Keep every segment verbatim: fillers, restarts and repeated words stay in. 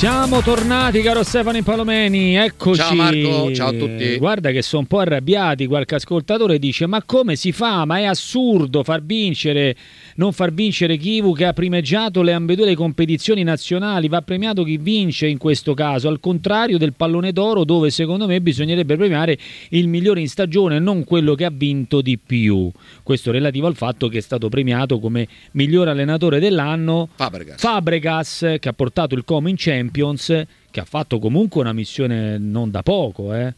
Siamo tornati, caro Stefano Impalomeni, eccoci. Ciao Marco, ciao a tutti. Guarda che sono un po' arrabbiati, qualche ascoltatore dice ma come si fa, ma è assurdo far vincere, non far vincere Chivu che ha primeggiato le ambedue le competizioni nazionali, va premiato chi vince in questo caso, al contrario del pallone d'oro dove secondo me bisognerebbe premiare il migliore in stagione, non quello che ha vinto di più. Questo relativo al fatto che è stato premiato come miglior allenatore dell'anno Fabregas, Fabregas che ha portato il Como in Champions, che ha fatto comunque una missione non da poco, eh?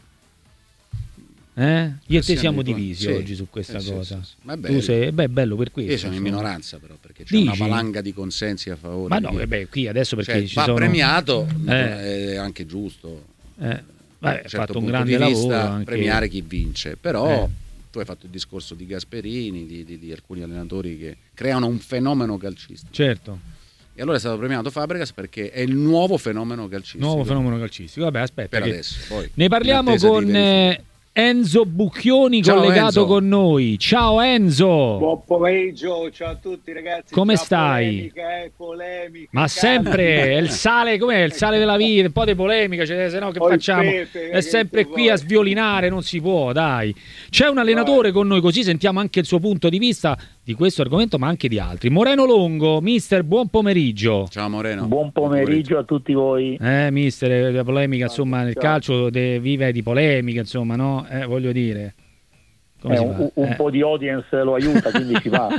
Eh? Io e te siamo divisi sì, oggi su questa sì, cosa. Sì, sì. Ma è tu sei, beh, è bello per questo. Io sono in insomma. minoranza però, perché c'è Dici? una valanga di consensi a favore. Ma no, di... beh, qui adesso perché cioè, ci va sono... premiato, eh. è anche giusto. Eh. Vabbè, ha certo fatto un punto grande di lavoro vista, anche... premiare chi vince, però Eh. tu hai fatto il discorso di Gasperini, di, di, di alcuni allenatori che creano un fenomeno calcistico. Certo. E allora è stato premiato Fabregas perché è il nuovo fenomeno calcistico. Nuovo fenomeno calcistico. Vabbè, aspetta. Per che... adesso. Poi, ne parliamo con eh, Enzo Bucchioni, ciao, collegato Enzo. con noi. Ciao Enzo. Buon pomeriggio, ciao a tutti ragazzi. Come ciao, stai? Polemica, eh, polemica, Ma cazzo. sempre è il sale, com'è? Il sale della vita, un po' di polemica, cioè, se no che Ho il facciamo? pepe, È sempre che tu qui a vuoi. sviolinare, non si può, dai. C'è un allenatore con noi, così sentiamo anche il suo punto di vista di questo argomento, ma anche di altri. Moreno Longo, mister, buon pomeriggio. Ciao Moreno. Buon pomeriggio a tutti voi. Eh, mister, la polemica, insomma, nel ciao. calcio de- vive di polemica, insomma, no? Eh, voglio dire. Come Eh, si un fa? un Eh. po' di audience lo aiuta, quindi ci va.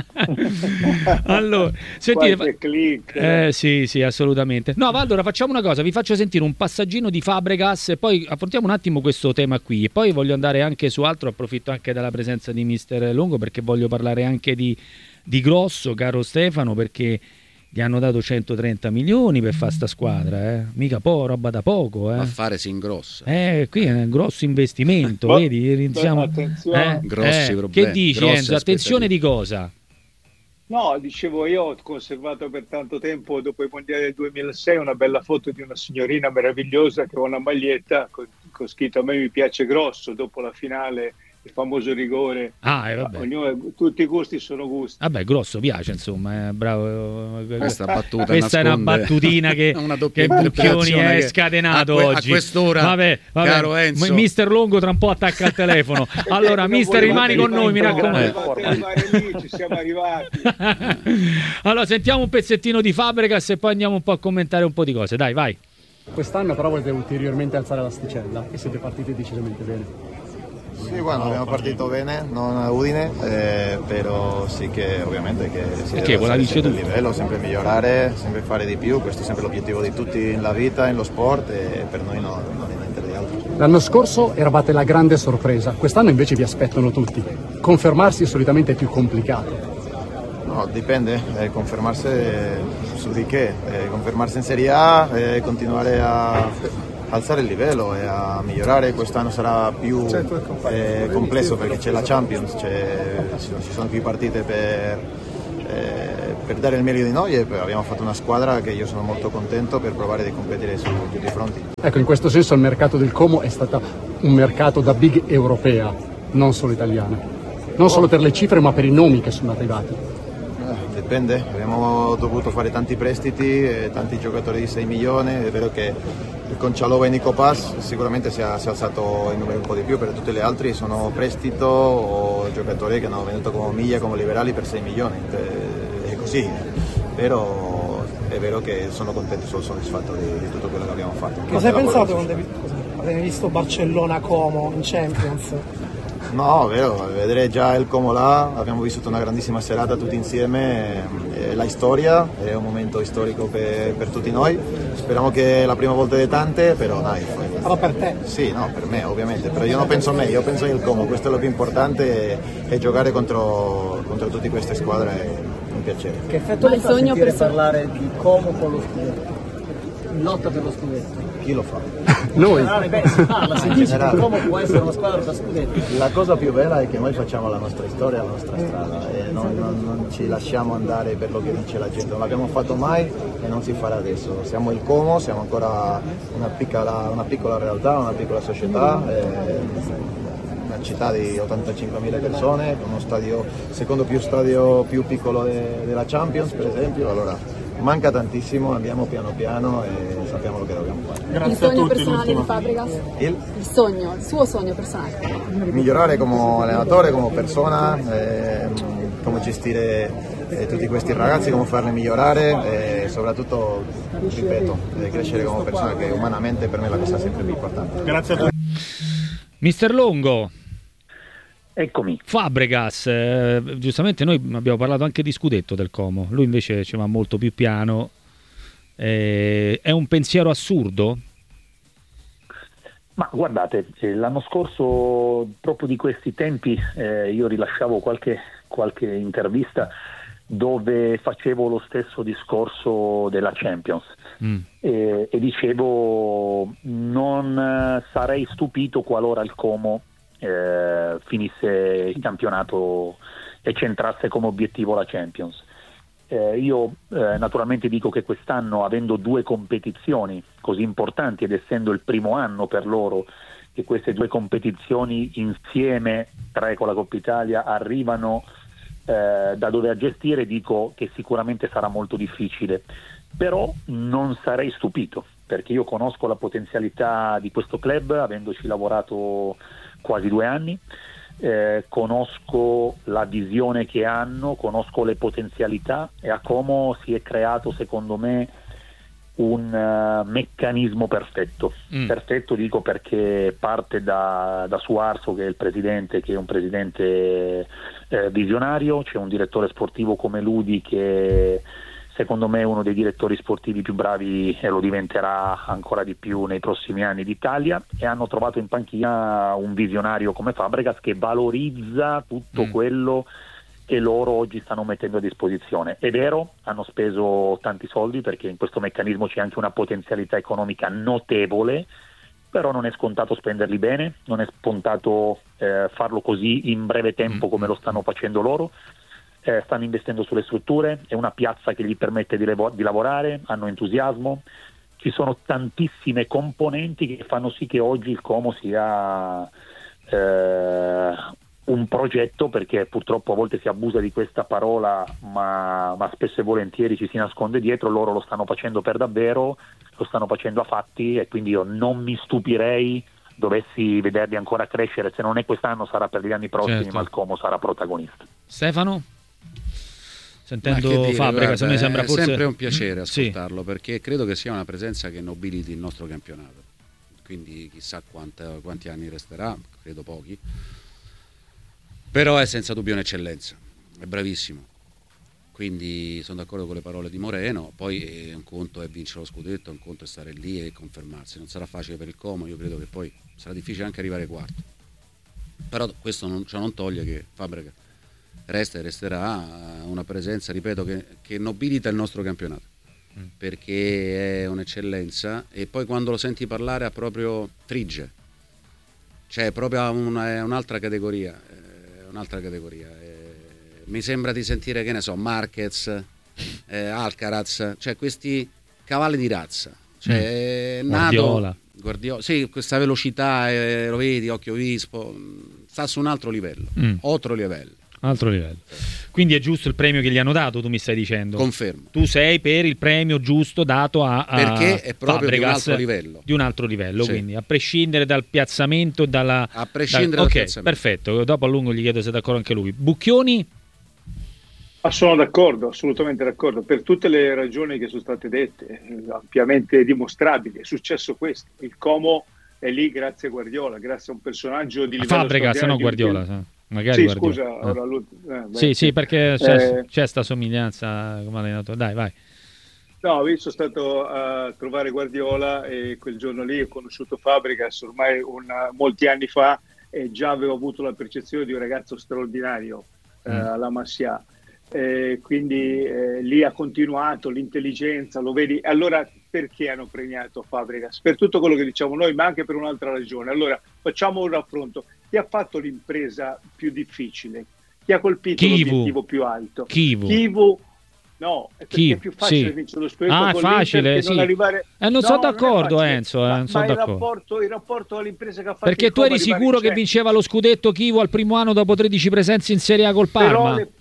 Allora, sentite, Qualche click. eh, sì, sì, assolutamente. No, ma allora facciamo una cosa, vi faccio sentire un passaggino di Fabregas e poi affrontiamo un attimo questo tema qui e poi voglio andare anche su altro, approfitto anche della presenza di mister Longo perché voglio parlare anche di, di Grosso, caro Stefano, perché gli hanno dato centotrenta milioni per fare sta squadra, eh? Mica po', roba da poco, eh? A fare si ingrossa. Eh, qui è un grosso investimento, Ma- vedi? Iniziamo... attenzione. eh, Grossi eh, problemi, Che dici, grosse Enzo? Attenzione aspettative. di cosa? No, dicevo io ho conservato per tanto tempo, dopo i mondiali del duemilasei, una bella foto di una signorina meravigliosa che ha una maglietta con, con scritto a me mi piace Grosso, dopo la finale, il famoso rigore. Ah, eh, vabbè. Ognuno, tutti i gusti sono gusti. Vabbè, Grosso piace, insomma, eh, bravo. Questa battuta Questa è una nasconde battutina che, una doppia che Bucchioni interpretazione è che scatenato a que- a oggi. quest'ora, vabbè, vabbè. caro Enzo. M- mister Longo tra un po' attacca il telefono. Allora, Non mister, volevate rimani con noi, mi arrivare, raccomando. volevate arrivare lì, ci siamo arrivati. Allora, sentiamo un pezzettino di Fabregas e poi andiamo un po' a commentare un po' di cose. Dai, vai. Quest'anno però volete ulteriormente alzare l'asticella e siete partiti decisamente bene. Sì, bueno, abbiamo partito bene, non a Udine, eh, però sì che ovviamente che si Perché deve vuole alzare vince sempre il tutto. livello, sempre migliorare, sempre fare di più, questo è sempre l'obiettivo di tutti nella vita, nello sport e per noi no, non è niente di altro. L'anno scorso eravate la grande sorpresa, quest'anno invece vi aspettano tutti. Confermarsi solitamente è più complicato. No, dipende, eh, confermarsi eh, su di che, eh, confermarsi in Serie A, eh, continuare a alzare il livello e a migliorare. Quest'anno sarà più eh, complesso perché c'è la Champions, c'è, ci sono più partite per, eh, per dare il meglio di noi e abbiamo fatto una squadra che io sono molto contento per provare di competere su tutti i fronti. Ecco, in questo senso il mercato del Como è stato un mercato da big europea, non solo italiana. Non solo per le cifre ma per i nomi che sono arrivati. Eh, Dipende, abbiamo dovuto fare tanti prestiti, eh, tanti giocatori di sei milioni, è vero che con Cialova e Nico Paz sicuramente si è, si è alzato il numero un po' di più, per tutti gli altri sono prestito o giocatori che hanno venuto come Miglia, come Liberali per sei milioni, eh, è così, però è vero che sono contento, sono soddisfatto di, di tutto quello che abbiamo fatto. Cosa hai Tanto pensato lavoro, quando hai visto Barcellona-Como in Champions? No, vero, vedere già il Como là, abbiamo vissuto una grandissima serata tutti insieme, è la storia, è un momento storico per, per tutti noi, speriamo che è la prima volta di tante, però dai. Però per te? Sì, no, per me ovviamente, però io non penso a me, io penso al Como, questo è lo più importante e giocare contro, contro tutte queste squadre è un piacere. Che effetto le fa sentire parlare di Como con lo scudetto? In lotta per lo scudetto? Chi lo fa? Noi. Beh, si parla, si dice che Como può essere una squadra da scudetto. La cosa più bella è che noi facciamo la nostra storia, la nostra strada e non, non, non ci lasciamo andare per lo che dice la gente, non l'abbiamo fatto mai e non si farà adesso. Siamo il Como, siamo ancora una piccola, una piccola realtà, una piccola società, eh, una città di ottantacinquemila persone, con uno stadio, secondo più stadio più piccolo de, della Champions per esempio, allora manca tantissimo, andiamo piano piano e sappiamo lo che dobbiamo fare. Grazie il sogno personale di Fabregas? Il? il sogno, il suo sogno personale? Migliorare come allenatore, come persona, eh, come gestire eh, tutti questi ragazzi, come farli migliorare e soprattutto, ripeto, eh, crescere come persona, che umanamente per me è la cosa sempre più importante. Grazie a tutti. Mister Longo. Eccomi. Fabregas, eh, giustamente noi abbiamo parlato anche di scudetto del Como, lui invece ci va molto più piano. Eh, è un pensiero assurdo? Ma guardate, l'anno scorso, proprio di questi tempi, eh, io rilasciavo qualche, qualche intervista dove facevo lo stesso discorso della Champions mm. e, e dicevo non sarei stupito qualora il Como eh, finisse il campionato e centrasse come obiettivo la Champions. Eh, io eh, naturalmente dico che quest'anno, avendo due competizioni così importanti ed essendo il primo anno per loro che queste due competizioni insieme, tre con la Coppa Italia, arrivano eh, da dove a gestire, dico che sicuramente sarà molto difficile, però non sarei stupito perché io conosco la potenzialità di questo club avendoci lavorato quasi due anni. Eh, conosco la visione che hanno, conosco le potenzialità e a Como si è creato secondo me un uh, meccanismo perfetto. Mm. Perfetto dico perché parte da, da Suarzo, che è il presidente, che è un presidente eh, visionario, c'è un direttore sportivo come Ludi che secondo me è uno dei direttori sportivi più bravi e lo diventerà ancora di più nei prossimi anni d'Italia, e hanno trovato in panchina un visionario come Fabregas che valorizza tutto mm. quello che loro oggi stanno mettendo a disposizione. È vero, hanno speso tanti soldi perché in questo meccanismo c'è anche una potenzialità economica notevole, però non è scontato spenderli bene, non è scontato eh, farlo così in breve tempo come lo stanno facendo loro. Eh, stanno investendo sulle strutture, è una piazza che gli permette di, levo- di lavorare, hanno entusiasmo, ci sono tantissime componenti che fanno sì che oggi il Como sia eh, un progetto, perché purtroppo a volte si abusa di questa parola, ma, ma spesso e volentieri ci si nasconde dietro. Loro lo stanno facendo per davvero, lo stanno facendo a fatti, e quindi io non mi stupirei dovessi vederli ancora crescere. Se non è quest'anno sarà per gli anni prossimi, certo. Ma il Como sarà protagonista. Stefano? Sentendo Fabregas, a me sembra forse... È sempre un piacere ascoltarlo, sì. Perché credo che sia una presenza che nobiliti il nostro campionato, quindi chissà quanta, quanti anni resterà, credo pochi, però è senza dubbio un'eccellenza, è bravissimo, quindi sono d'accordo con le parole di Moreno. Poi un conto è vincere lo scudetto, un conto è stare lì e confermarsi, non sarà facile per il Como, io credo che poi sarà difficile anche arrivare quarto, però questo non, cioè non toglie che Fabregas resta e resterà una presenza, ripeto, che, che nobilita il nostro campionato, mm. perché è un'eccellenza, e poi quando lo senti parlare ha proprio frigge, cioè proprio una, è un'altra categoria, è un'altra categoria. È, mi sembra di sentire, che ne so, Marquez, eh, Alcaraz, cioè questi cavalli di razza, cioè mm. nato, Guardiola. Guardiola, sì, questa velocità, eh, lo vedi, occhio vispo, sta su un altro livello, mm. altro livello. Altro livello. Quindi è giusto il premio che gli hanno dato, tu mi stai dicendo? Confermo. Tu sei per il premio giusto dato a, a perché è proprio Fabregas, di un altro livello. Di un altro livello, sì. Quindi a prescindere dal piazzamento e dalla... A prescindere da, dal ok, piazzamento. Perfetto. Dopo a lungo gli chiedo se è d'accordo anche lui. Bucchioni? Ah, sono d'accordo, assolutamente d'accordo, per tutte le ragioni che sono state dette, ampiamente dimostrabili. È successo questo. Il Como è lì grazie a Guardiola, grazie a un personaggio di livello Fabregas, no Guardiola, di... Magari sì, Guardiola. scusa, eh. ora lui... eh, beh, sì, sì, perché c'è, eh, c'è sta somiglianza come allenatore. Dai, vai. No, io sono stato a trovare Guardiola e quel giorno lì ho conosciuto Fabregas ormai una, molti anni fa, e già avevo avuto la percezione di un ragazzo straordinario mm. eh, alla Masia. Eh, quindi eh, lì ha continuato l'intelligenza, lo vedi. Allora perché hanno premiato Fabregas? Per tutto quello che diciamo noi, ma anche per un'altra ragione. Allora facciamo un raffronto. Chi ha fatto l'impresa più difficile? Chi ha colpito Kivu. l'obiettivo più alto? Kivu. Kivu. No, è perché Kivu. è più facile sì. vincere lo scudetto ah, con è facile, l'Inter che sì. non arrivare... Eh, non no, sono d'accordo, non Enzo. Eh, ma, non sono ma il, d'accordo. rapporto, il rapporto all'impresa che ha fatto perché il tu eri Como sicuro che vincente. vinceva lo scudetto Kivu al primo anno dopo tredici presenze in Serie A col Parma? Però le,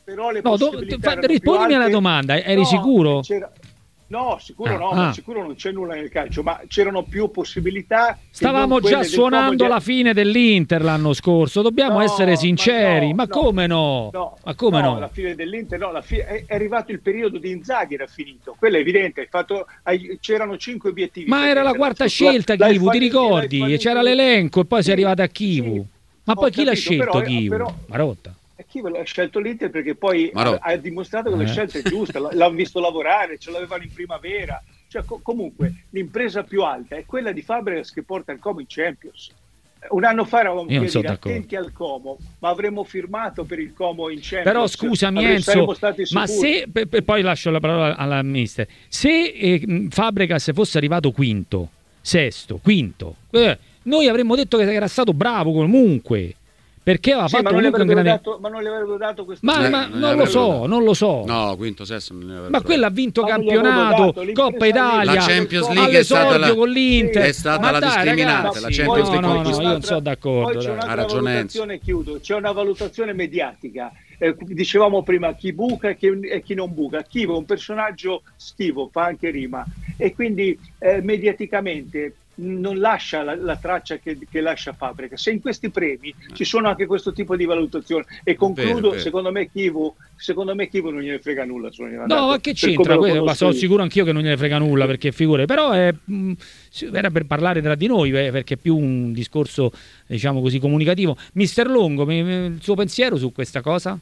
però le no, do, fa, rispondimi alla domanda, eri no, sicuro? C'era... No, sicuro ah, no, ah. ma sicuro non c'è nulla nel calcio, ma c'erano più possibilità. Stavamo già suonando la fine dell'Inter l'anno scorso, dobbiamo no, essere sinceri, ma, no, ma come no? no? Ma come no? no? La fine dell'Inter, no, la fi- è, è arrivato il periodo di Inzaghi, era finito, quello è evidente, hai fatto, hai, c'erano cinque obiettivi. Ma era la quarta scelta, Chivu, ti ricordi? C'era l'elenco e poi sì, sei arrivato a Chivu. Sì, ma poi chi capito, l'ha scelto però, Chivu? Però... Marotta. Chi ha scelto l'Inter perché poi ha, ha dimostrato che la scelta è giusta, l'hanno visto lavorare, ce l'avevano in primavera, cioè co- comunque l'impresa più alta è quella di Fabregas che porta il Como in Champions. Un anno fa eravamo dire, attenti al Como, ma avremmo firmato per il Como in Champions. Però scusami Enzo, ma se per, per, poi lascio la parola alla mister, se eh, Fabregas fosse arrivato quinto, sesto, quinto, eh, noi avremmo detto che era stato bravo comunque. Perché aveva sì, fatto ma non, un grande... dato, ma non le avrebbero dato questo ma, ma non, non lo so, dato. non lo so. No, quinto, sesto non ne ma quello ha vinto ma campionato, Coppa Italia, la Champions League è stata, la, con l'Inter. È stata ma la dai, discriminante, ragazzi, la Champions no, League no, no, io non sono d'accordo. Poi c'è dai. un'altra valutazione, chiudo, c'è una valutazione mediatica. Eh, dicevamo prima chi buca e chi, e chi non buca. Chivo è un personaggio schivo, fa anche rima, e quindi eh, mediaticamente non lascia la, la traccia che, che lascia Fabregas. Se in questi premi ci sono anche questo tipo di valutazione, e concludo, vero, vero. secondo me Chivo secondo me Chivo non gliene frega nulla, no, ma che c'entra questo? Ma sono sicuro anch'io che non gliene frega nulla, perché figure, però è, mh, era per parlare tra di noi, perché è più un discorso, diciamo così, comunicativo. Mister Longo, mi, mi, il suo pensiero su questa cosa?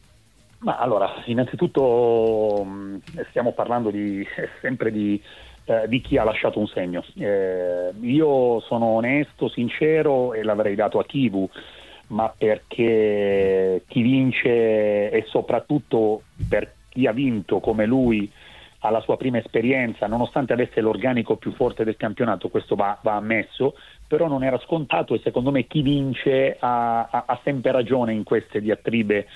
Ma allora, innanzitutto mh, stiamo parlando di sempre di Eh, di chi ha lasciato un segno. Eh, io sono onesto, sincero, e l'avrei dato a Chivu, ma perché chi vince, e soprattutto per chi ha vinto come lui alla sua prima esperienza, nonostante avesse l'organico più forte del campionato, questo va, va ammesso, però non era scontato, e secondo me chi vince ha, ha, ha sempre ragione in queste diatribe.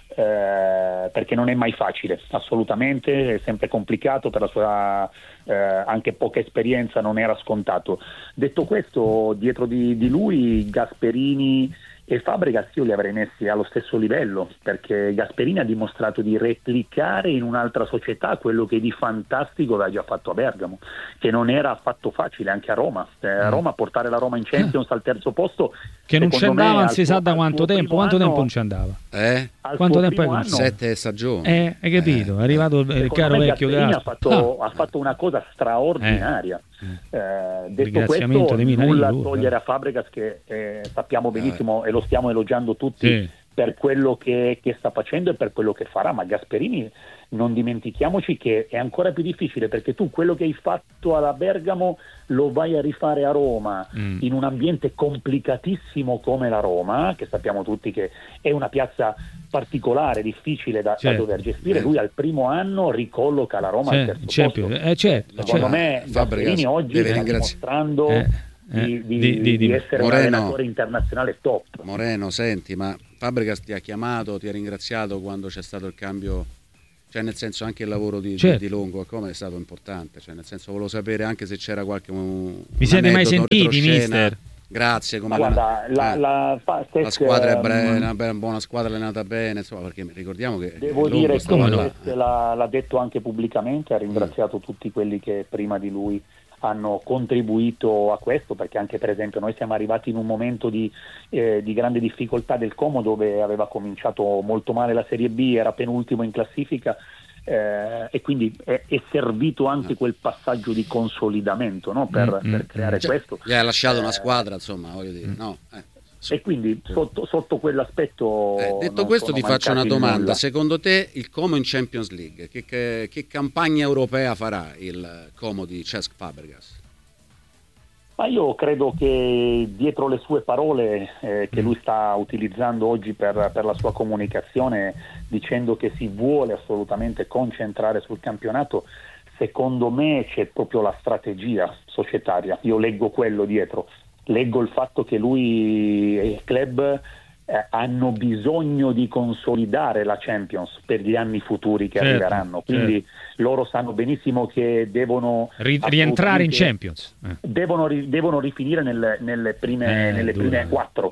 Eh, perché non è mai facile, assolutamente, è sempre complicato, per la sua eh, anche poca esperienza non era scontato. Detto questo, dietro di, di lui Gasperini e Fabregas io li avrei messi allo stesso livello, perché Gasperini ha dimostrato di replicare in un'altra società quello che di fantastico aveva già fatto a Bergamo, che non era affatto facile, anche a Roma. Eh, a Roma portare la Roma in Champions al terzo posto, che non ci andava, non si sa da quanto tempo, quanto tempo non ci andava? Eh? Quanto tempo è anno, sette stagioni. Eh, hai capito? Eh. È arrivato il caro vecchio Gasperini ha fatto, ah. ha fatto una cosa straordinaria. Eh. Eh, detto questo, nulla a togliere a Fabregas, che eh, sappiamo benissimo eh. e lo stiamo elogiando tutti sì. per quello che, che sta facendo e per quello che farà, ma Gasperini non dimentichiamoci che è ancora più difficile, perché tu quello che hai fatto alla Bergamo lo vai a rifare a Roma mm. in un ambiente complicatissimo come la Roma, che sappiamo tutti che è una piazza particolare, difficile da, certo. da dover gestire. Lui al primo anno ricolloca la Roma certo. al terzo certo. posto. Eh, certo. Secondo certo. me Gasperini oggi sta dimostrando eh. Eh. Di, di, di, di, di essere Moreno, un allenatore internazionale top. Moreno, senti, ma Fabregas ti ha chiamato, ti ha ringraziato quando c'è stato il cambio? Cioè, nel senso, anche il lavoro di, certo. di, di Longo come è stato importante, cioè, nel senso, volevo sapere anche se c'era qualche un, vi siete mai sentiti, mister? Grazie, come ma guarda, la, eh, la, la, la squadra è bre- una, una buona squadra allenata bene, insomma, perché ricordiamo che devo dire che l'ha, l'ha detto anche pubblicamente, ha ringraziato mm. tutti quelli che prima di lui hanno contribuito a questo, perché anche per esempio noi siamo arrivati in un momento di, eh, di grande difficoltà del Como, dove aveva cominciato molto male la Serie B, era penultimo in classifica, eh, e quindi è, è servito anche quel passaggio di consolidamento, no? per, mm, per creare cioè, questo. Gli ha lasciato eh, una squadra, insomma, voglio dire, no? Eh. E quindi sotto, sotto quell'aspetto eh, detto questo ti faccio una domanda nulla. Secondo te il Como in Champions League che, che, che campagna europea farà il Como di Cesc Fabregas? Ma io credo che dietro le sue parole eh, che lui sta utilizzando oggi per, per la sua comunicazione, dicendo che si vuole assolutamente concentrare sul campionato, secondo me c'è proprio la strategia societaria. Io leggo quello dietro. Leggo il fatto che lui e il club eh, hanno bisogno di consolidare la Champions per gli anni futuri che certo, arriveranno, quindi certo. loro sanno benissimo che devono Ri- rientrare in Champions, eh. devono, ri- devono rifinire nelle, nelle prime, eh, nelle prime quattro,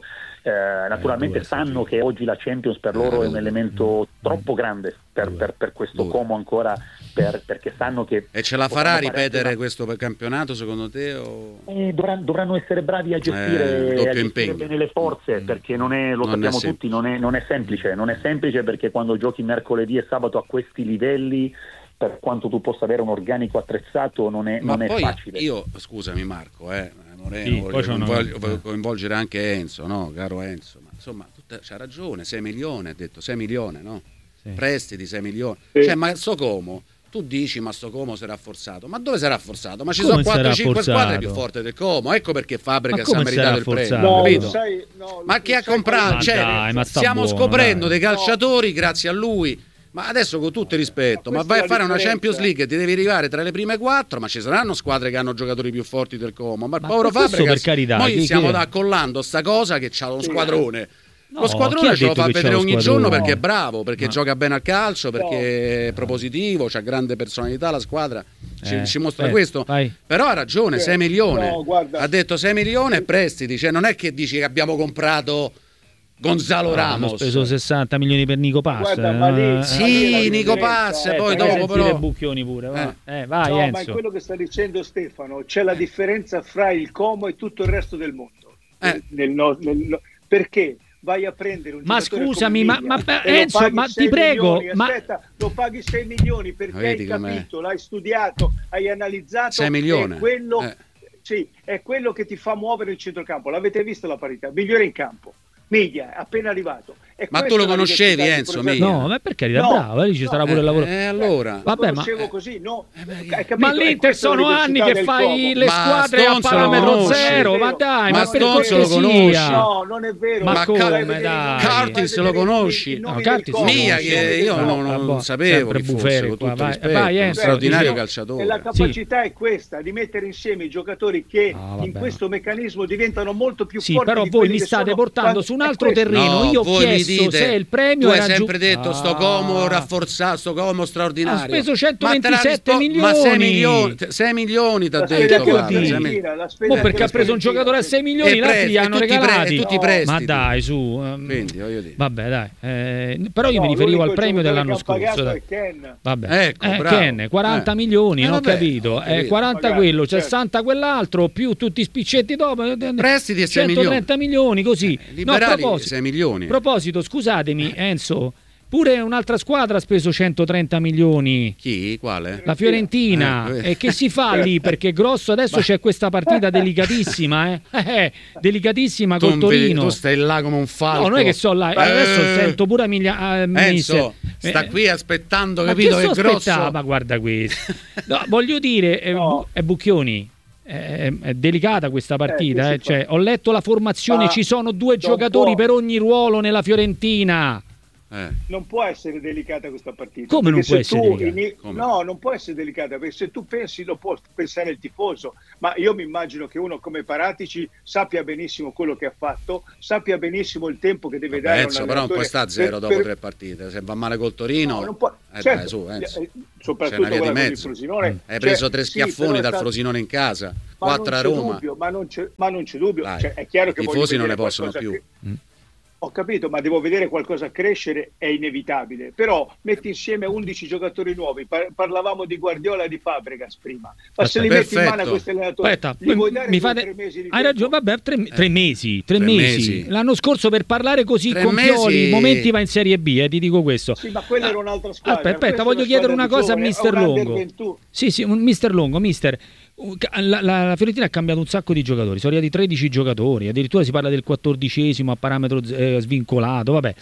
Eh, naturalmente eh, sanno che oggi la Champions per loro eh, è un elemento troppo grande per, per, per questo due. Como ancora, per, perché sanno che... E ce la farà a ripetere una... questo campionato secondo te? O... Eh, dovranno, dovranno essere bravi a gestire, Eh, doppio a gestire impegno. bene le forze, perché non è, lo Non sappiamo è sem- tutti, non è, non è semplice, non è semplice perché quando giochi mercoledì e sabato a questi livelli, per quanto tu possa avere un organico attrezzato, non è, Ma non poi è facile. io, scusami Marco, eh, Moreno, Sì, voglio, poi voglio, no. voglio coinvolgere anche Enzo, no, caro Enzo, ma insomma tutta, c'ha ragione, sei milioni, ha detto sei milioni, no? Sì. Prestiti sei milioni, Sì. cioè ma sto Como, tu dici ma sto Como si è rafforzato, ma dove si è rafforzato? Ma ci Come sono si è quattro cinque rafforzato? squadre più forti del Como, ecco perché Fabregas Ma ha come si è meritato il premio, rafforzato? No, capito? lo sai, no, Ma lo chi ha sai comprato? qual è la Cioè, differenza? ma sta stiamo buono, scoprendo dai. dei calciatori grazie a lui. Ma adesso con tutto il rispetto, Ma ma questa vai è a la fare una differenza. Champions League e ti devi arrivare tra le prime quattro, ma ci saranno squadre che hanno giocatori più forti del Como. Ma il Ma povero questo Fabregas, per carità, noi chi- stiamo chi- da accollando sta cosa che c'ha lo Sì. squadrone. No, Lo chi squadrone ha ce lo detto fa che c'ha vedere lo ogni squadrone? giorno perché è bravo, perché Ma- gioca bene al calcio, perché No. è propositivo, c'ha grande personalità la squadra, ci, Eh, ci mostra eh, questo. vai. Però ha ragione, Eh, sei milioni. no, guarda. Ha detto sei milioni e prestiti, cioè non è che dici che abbiamo comprato Gonzalo Ah, hanno Ramos. speso sessanta milioni per Nico Pass. Guarda, eh, ma lì- eh, ma Sì, lì la Nico differenza- Pass, Eh, poi fai dopo sentire però... Bucchioni pure, va. Eh, vai No, ma è Enzo. quello che sta dicendo Stefano, c'è la differenza fra il Como e tutto il resto del mondo. Eh. Nel no- nel no- perché vai a prendere un Ma giocatore scusami, come ma- Miglia ma- e lo Enzo, paghi ma ti sei prego, milioni, ma- aspetta, lo paghi sei milioni perché Vedi hai com'è? capito, l'hai studiato, hai analizzato, sei milioni. è quello, Eh. sì, è quello che ti fa muovere il centrocampo. L'avete visto la parità? Migliore in campo. Miglia, appena arrivato. E Ma tu questa lo è la conoscevi, diversità di Enzo, progetto. Miglia? No, ma per carità, No, bravo, lì ci no, sarà pure il lavoro. Eh, allora... Vabbè, Lo ma- conoscevo eh, così, no? eh, beh, Hai Ma capito? È l'Inter questa sono l'università anni che del fai Como. le Ma squadre a Stonzo lo parametro conosci? zero, ma dai, ma, Ma per Stonzo lo cortesia. conosci? No, non è vero. Ma Ma come, come, dai? Curtis lo conosci? No, Curtis lo Mia, conosci. che io No, non, vabbè, non sapevo sempre chi fosse, bufere con qua, tutto vai, rispetto, vai, un Enzo, straordinario dicevo. calciatore. E la capacità è questa, di mettere insieme i giocatori che Ah, vabbè, in questo meccanismo diventano molto più Sì, forti. però di voi quelli mi che state sono portando quando- su un è altro questo. terreno. No, Io ho voi mi chiesto dite, se il premio tu hai era giù- sempre detto sto Como Ah. rafforzato, sto Como straordinario. Ha speso Ma te l'ha centoventisette rispo- Ma sei milioni. milioni, sei milioni ti ha La detto. spesa che guarda, vuol sei dire? mi- La spesa Mo perché della ha preso un Fiorentina, giocatore a sì. sei milioni, E gli altri prestiti, gli hanno e tutti i pre- regalati. e tutti i No, prestiti. ma dai, su. ehm, Quindi, voglio dire. Vabbè, dai. eh, però io No, mi riferivo al l'unico premio giocatore dell'anno che ha pagato scorso. dai. è Ken. Vabbè. Ecco, eh, bravo. Ken, quaranta Eh. milioni, Eh, non ho vabbè, capito. ho Eh, capito. quaranta Magari, quello, certo. sessanta quell'altro, più tutti i spiccetti dopo. eh, Prestiti e sei centotrenta milioni, così. Eh, No, a liberali proposito, sei milioni. a proposito, scusatemi, Enzo, pure un'altra squadra ha speso centotrenta milioni. Chi? Quale? La Fiorentina, Eh, e che si fa lì? Perché grosso adesso c'è questa partita delicatissima, eh? Eh, delicatissima Tu, col non vedi- Torino. tu stai là come un falco. No, non è che so là, Eh, adesso sento pure a Miglia, eh, Enzo, mister. sta Eh, qui aspettando, ma capito? che Che sto grosso. aspettando? Ma guarda questo. No, voglio dire, è, No. è Bucchioni. È, è delicata questa partita. che eh, si cioè, fa? ho letto la formazione, Ma ci sono due non giocatori può. per ogni ruolo nella Fiorentina. Eh. Non può essere delicata questa partita. Come non perché può se essere tu delicata? ini- Come? No, non può essere delicata, perché se tu pensi lo può pensare il tifoso, ma io mi immagino che uno come Paratici sappia benissimo quello che ha fatto, sappia benissimo il tempo che deve dare a un Enzo, però non puoi allenatore stare a zero per- dopo per- tre partite. Se va male col Torino, No, non può- eh, certo, dai, su, Enzo. eh, C'è soprattutto una via di quella con il mezzo. Frosinone. Hai Cioè, preso tre sì, schiaffoni però è dal stato- Frosinone in casa, Ma quattro non a c'è Roma. dubbio, ma, non c'è, ma non c'è dubbio. Dai, Cioè, è chiaro che i voglio tifosi non ne vedere possono qualcosa più. che- Ho capito, ma devo vedere qualcosa crescere, è inevitabile. Però metti insieme undici giocatori nuovi. Par- parlavamo di Guardiola e di Fabregas prima. Ma se li metti in mano a Perfetto. questi allenatori, Aspetta, gli vuoi dare mi due, fate... tre mesi di hai tempo? ragione, vabbè, tre, tre mesi, tre, Tre mesi. mesi. L'anno scorso per parlare così Tre con Pioli, mesi. momenti va in Serie B, eh, ti dico questo. Sì, ma quella era un'altra squadra. Aspetta, aspetta, Questa è voglio una chiedere squadra una di cosa a giovani, mister è un under Longo. ventuno. Sì, sì, un mister Longo, mister. La, la, la Fiorentina ha cambiato un sacco di giocatori, sono arrivati tredici giocatori, addirittura si parla del quattordicesimo a parametro eh, svincolato, vabbè.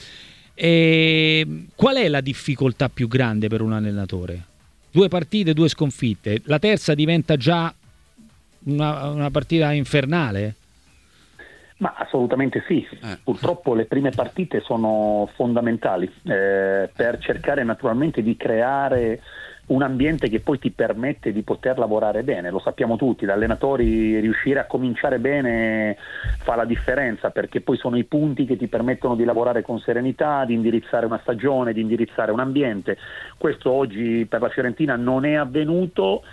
E qual è la difficoltà più grande per un allenatore? Due partite, due sconfitte. La terza diventa già una, una partita infernale? Ma assolutamente sì, Eh. purtroppo le prime partite sono fondamentali eh, per cercare naturalmente di creare un ambiente che poi ti permette di poter lavorare bene. Lo sappiamo tutti, da allenatori riuscire a cominciare bene fa la differenza, perché poi sono i punti che ti permettono di lavorare con serenità, di indirizzare una stagione, di indirizzare un ambiente. Questo oggi per la Fiorentina non è avvenuto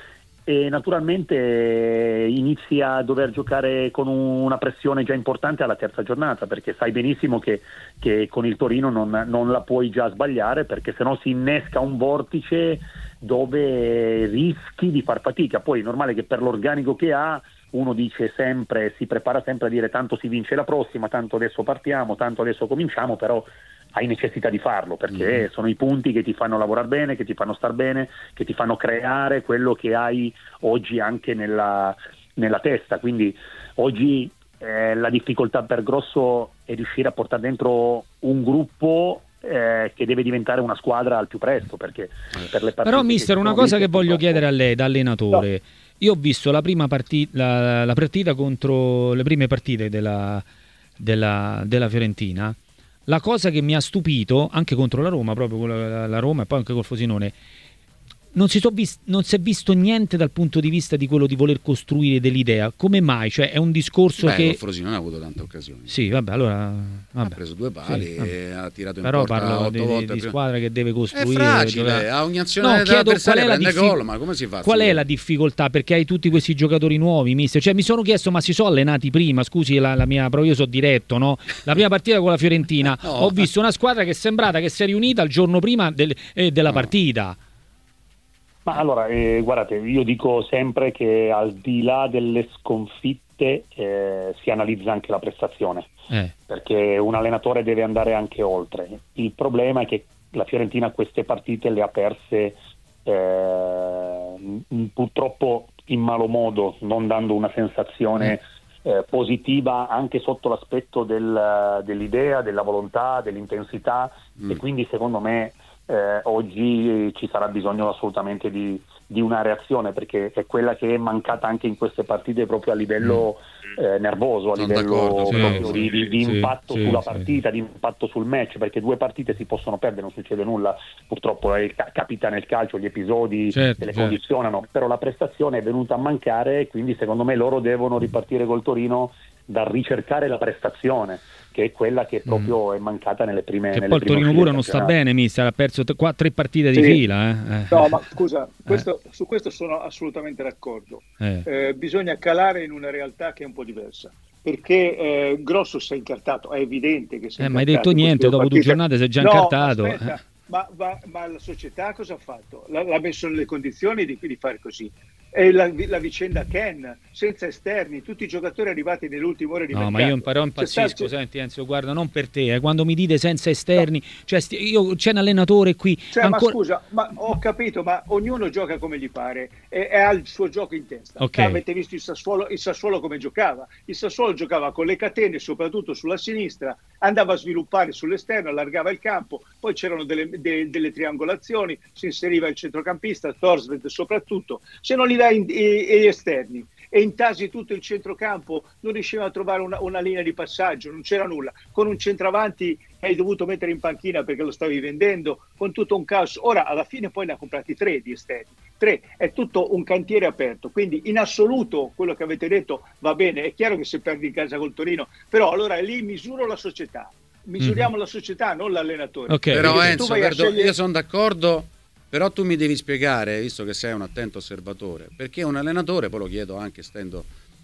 e naturalmente inizi a dover giocare con una pressione già importante alla terza giornata, perché sai benissimo che, che con il Torino non, non la puoi già sbagliare, perché sennò si innesca un vortice dove rischi di far fatica. Poi è normale che per l'organico che ha uno dice sempre, si prepara sempre a dire tanto si vince la prossima, tanto adesso partiamo, tanto adesso cominciamo, però hai necessità di farlo, perché mm. sono i punti che ti fanno lavorare bene, che ti fanno star bene, che ti fanno creare quello che hai oggi anche nella, nella testa. Quindi oggi eh, la difficoltà per Grosso è riuscire a portare dentro un gruppo eh, che deve diventare una squadra al più presto, perché per le partite. Però mister, una cosa che voglio chiedere a lei da allenatore, no. Io ho visto la prima partita, la, la partita contro le prime partite della, della, della Fiorentina. La cosa che mi ha stupito, anche contro la Roma, proprio con la, la Roma e poi anche col Frosinone, non si, so vis- non si è visto niente dal punto di vista di quello di voler costruire dell'idea. Come mai? Cioè è un discorso Beh, che... il Frosinone ha avuto tante occasioni. Sì, vabbè, allora... Vabbè. Ha preso due pali sì, e ha tirato in però porta parlo otto di, volte. di, di prima. squadra che deve costruire. È fragile, giocare. a ogni azione no, dell'avversario prende diffi- gol, ma come si fa? Qual è la difficoltà? Perché hai tutti questi giocatori nuovi, mister? Cioè mi sono chiesto, ma si sono allenati prima? Scusi la, la mia, però io sono diretto, no? La prima partita con la Fiorentina, no. Ho visto una squadra che è sembrata che si è riunita il giorno prima del, eh, della no. partita. Ma allora, eh, guardate, io dico sempre che al di là delle sconfitte eh, si analizza anche la prestazione, eh. perché un allenatore deve andare anche oltre. Il problema è che la Fiorentina queste partite le ha perse eh, purtroppo in malo modo, non dando una sensazione eh, positiva anche sotto l'aspetto del, dell'idea, della volontà, dell'intensità mm. e quindi secondo me Eh, oggi ci sarà bisogno assolutamente di, di una reazione, perché è quella che è mancata anche in queste partite proprio a livello eh, nervoso, a Sono livello sì, proprio sì, di, di, di sì, impatto sì, sulla sì. partita, di impatto sul match, perché due partite si possono perdere, non succede nulla, purtroppo eh, capita nel calcio, gli episodi certo, te le certo. condizionano, però la prestazione è venuta a mancare, quindi secondo me loro devono ripartire col Torino dal ricercare la prestazione, che è quella che proprio mm. è mancata nelle prime che nelle poi il prime Torino pure non sta bene, mister, ha perso t- quattro, tre partite di sì. fila eh. No, ma scusa, questo, eh. su questo sono assolutamente d'accordo. eh. Eh, bisogna calare in una realtà che è un po' diversa, perché eh, Grosso si è incartato, è evidente che si è eh, incartato. ma hai detto niente, dopo due giornate si è già no, incartato aspetta, eh. ma, ma, ma la società cosa ha fatto? L'ha, l'ha messo nelle condizioni di, di fare così. E la, la vicenda Ken, senza esterni, tutti i giocatori arrivati nell'ultima ora di no, mercato. ma io però impazzisco, stato... senti Enzo, guarda, non per te, eh, quando mi dite senza esterni, no. cioè sti- io c'è un allenatore qui. Cioè, ancora... ma scusa, ma ho capito, ma ognuno gioca come gli pare e, e ha il suo gioco in testa. Okay. Avete visto il Sassuolo, il Sassuolo come giocava? Il Sassuolo giocava con le catene, soprattutto sulla sinistra, andava a sviluppare sull'esterno, allargava il campo, poi c'erano delle, de, delle triangolazioni, si inseriva il centrocampista, Thorsved soprattutto. Se non gli dai in, in, in esterni e intasi tutto il centrocampo, non riuscivano a trovare una, una linea di passaggio, non c'era nulla. Con un centravanti hai dovuto mettere in panchina perché lo stavi vendendo, con tutto un caos. Ora alla fine poi ne ha comprati tre di esterni, tre, è tutto un cantiere aperto, quindi in assoluto quello che avete detto va bene. È chiaro che se perdi in casa col Torino, però allora lì misuro la società, misuriamo mm-hmm. la società, non l'allenatore. Okay. Però Enzo, perdo- scegliere... io sono d'accordo. Però tu mi devi spiegare, visto che sei un attento osservatore, perché un allenatore, poi lo chiedo anche, stendo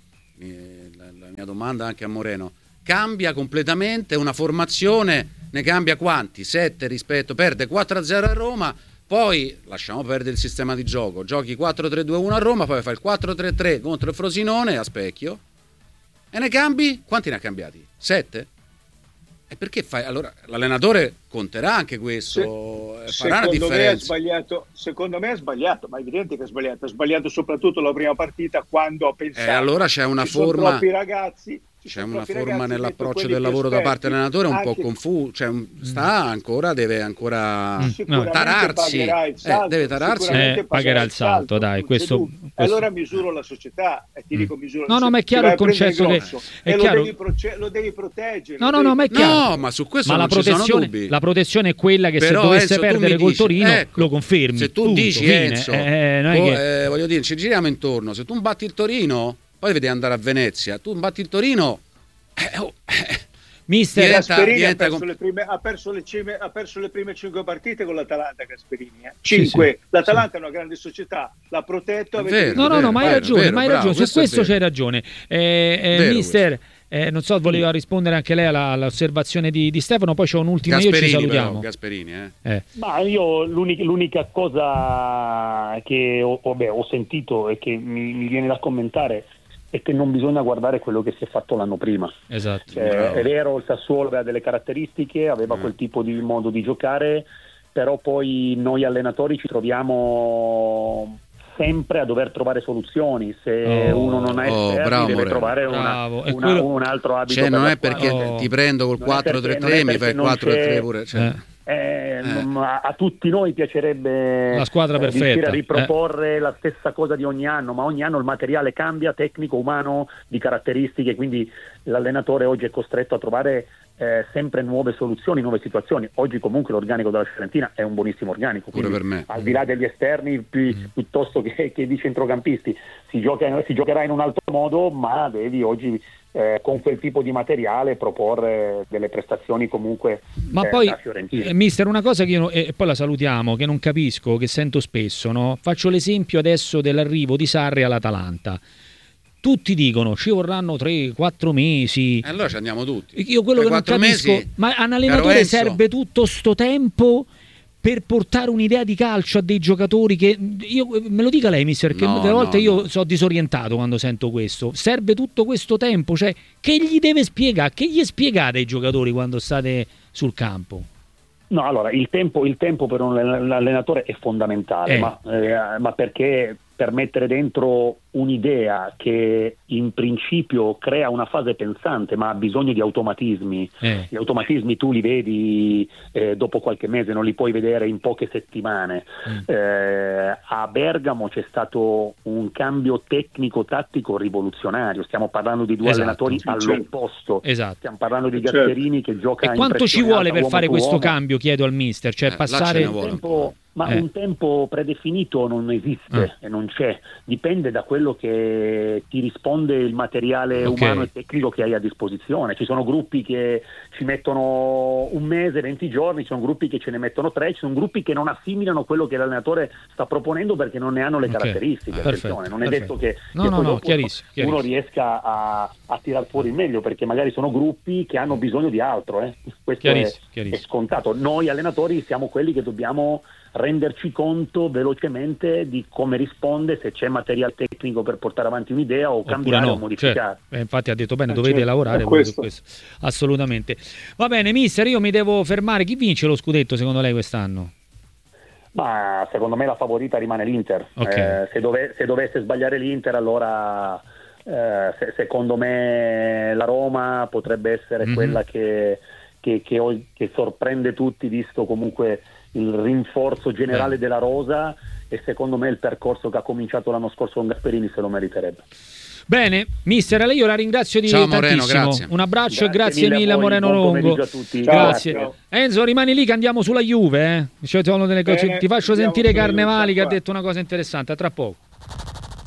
eh, la, la mia domanda anche a Moreno, cambia completamente una formazione, ne cambia quanti? Sette rispetto, perde quattro a zero a Roma, poi lasciamo perdere il sistema di gioco, giochi quattro tre due uno a Roma, poi fai il quattro tre tre contro il Frosinone a specchio e ne cambi? Quanti ne ha cambiati? Sette? E perché fai? Allora l'allenatore conterà anche questo, Se, farà una differenza. Me è sbagliato, secondo me è sbagliato, ma è evidente che è sbagliato. È sbagliato soprattutto la prima partita, quando ha pensato. E eh, allora c'è una ci forma. Sono troppi ragazzi. C'è una forma nell'approccio del lavoro da parte dell'allenatore un po' confuso, cioè sta ancora, deve ancora no, tararsi, il salto, eh, deve tararsi, eh, pagherà il salto, salto dai, questo, questo... Allora misuro la società e ti dico misuro. No, no, ma è chiaro il concetto che è e chiaro... lo, devi proce- lo devi proteggere. No, no, no, ma è chiaro. No, ma su questo ma non la protezione, ci sono dubbi. La protezione è quella che però, se dovesse Enzo, perdere col dici, Torino ecco, lo confermi. Se tu punto, dici fine. Enzo, eh, non è oh, che... eh, voglio dire, ci giriamo intorno, se tu batti il Torino, poi devi andare a Venezia, tu batti il Torino. Eh, oh, eh, Mister diventa, Gasperini diventa ha, perso com- le prime, ha, perso le cime, ha perso le prime cinque partite con l'Atalanta. Gasperini, eh. cinque. Sì, sì, L'Atalanta sì. è una grande società, l'ha protetto. È vero, No, no, no, ma hai vero, ragione, vero, ma hai bravo, ragione, su questo è questo vero. c'hai ragione. Eh, eh, Vero mister, eh, non so, voleva rispondere anche lei alla- all'osservazione di, di Stefano, poi c'è un'ultima, io ci Gasperini, salutiamo. però, Gasperini, eh. Eh. Ma io l'unica, l'unica cosa che ho, vabbè, ho sentito e che mi, mi viene da commentare è che non bisogna guardare quello che si è fatto l'anno prima. Esatto. Cioè, Bravo. è vero, il Sassuolo aveva delle caratteristiche, aveva Mm. quel tipo di modo di giocare, però poi noi allenatori ci troviamo sempre a dover trovare soluzioni. Se Oh, uno non ha oh, esterni bravo, deve Moreno. trovare una- Bravo. E una- quello- un altro abito. Cioè, per non la è perché squadra. Oh. ti prendo col Non è perché- quattro tre non tre, è mi fai perché il non quattro tre c'è- pure. Cioè. Eh. Eh, Eh. ma a tutti noi piacerebbe La squadra eh, riuscire perfetta. a riproporre la stessa cosa di ogni anno, ma ogni anno il materiale cambia, tecnico, umano, di caratteristiche, quindi l'allenatore oggi è costretto a trovare eh, sempre nuove soluzioni, nuove situazioni. Oggi comunque l'organico della Fiorentina è un buonissimo organico, Pure quindi, per me. al di là degli esterni pi- Mm. piuttosto che, che di centrocampisti, si, gioca, si giocherà in un altro modo, ma devi oggi eh, con quel tipo di materiale proporre delle prestazioni comunque Ma eh, poi, da Fiorentina. eh, mister, una cosa che io, e poi la salutiamo, che non capisco, che sento spesso, no? Faccio l'esempio adesso dell'arrivo di Sarri all'Atalanta. Tutti dicono ci vorranno tre quattro mesi. E allora ci andiamo tutti. Io quello Per che non quattro capisco, mesi, ma a un caro allenatore Enzo, serve tutto sto tempo per portare un'idea di calcio a dei giocatori che io me lo dica lei, mister, perché No, delle volte no, io no. sono disorientato quando sento questo. Serve tutto questo tempo, cioè che gli deve spiegare, che gli spiegate ai giocatori quando state sul campo? No, allora il tempo, il tempo per un allenatore è fondamentale, Eh. ma, eh, ma perché per mettere dentro un'idea che in principio crea una fase pensante ma ha bisogno di automatismi. Eh. Gli automatismi tu li vedi eh, dopo qualche mese, non li puoi vedere in poche settimane. Mm. Eh, a Bergamo c'è stato un cambio tecnico-tattico rivoluzionario, stiamo parlando di due Esatto. allenatori Certo. all'opposto, Esatto. stiamo parlando di Certo. Gasperini che gioca E in quanto ci pressione vuole alta, per fare uomo su questo uomo. cambio, chiedo al mister, cioè Eh, là passare ce ne Un vuole un tempo- po'. ma Eh. un tempo predefinito non esiste Ah. e non c'è, dipende da quello che ti risponde il materiale Ok. umano e tecnico che hai a disposizione. Ci sono gruppi che ci mettono un mese, venti giorni, ci sono gruppi che ce ne mettono tre, ci sono gruppi che non assimilano quello che l'allenatore sta proponendo perché non ne hanno le Ok. caratteristiche. Ah, Attenzione, perfetto, non è perfetto. detto che, No, che no, poi no, dopo chiarissimo, chiarissimo. uno riesca a, a tirar fuori il meglio, perché magari sono gruppi che hanno bisogno di altro, eh. Questo è, Chiarissimo, è chiarissimo. scontato. Noi allenatori siamo quelli che dobbiamo renderci conto velocemente di come risponde, se c'è materiale tecnico per portare avanti un'idea o Oppure cambiare no, o modificare. certo. Eh, infatti ha detto bene, Eh, dovete certo, lavorare è proprio su questo. questo. Assolutamente. Va bene, mister, io mi devo fermare. Chi vince lo scudetto secondo lei quest'anno? Ma secondo me la favorita rimane l'Inter. Ok. Eh, se, dove- se dovesse sbagliare l'Inter, allora eh, se- secondo me la Roma potrebbe essere Mhm. quella che, che- che o- che sorprende tutti, visto comunque il rinforzo generale Eh. della rosa, e secondo me il percorso che ha cominciato l'anno scorso con Gasperini se lo meriterebbe. Bene, mister, io la ringrazio di Ciao, Moreno, tantissimo. grazie. Un abbraccio e Grazie grazie mille a mille a voi, Moreno buon Longo. pomeriggio a tutti. Ciao, Grazie. ciao. Enzo, rimani lì che andiamo sulla Juve. Eh? Cioè, ti, Bene, ti faccio andiamo sentire sulla Juve, Carnevali che ha qua. detto una cosa interessante. A tra poco.